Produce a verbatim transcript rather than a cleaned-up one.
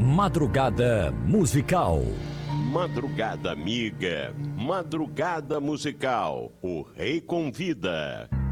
Madrugada Musical. Madrugada amiga, madrugada musical, o rei convida.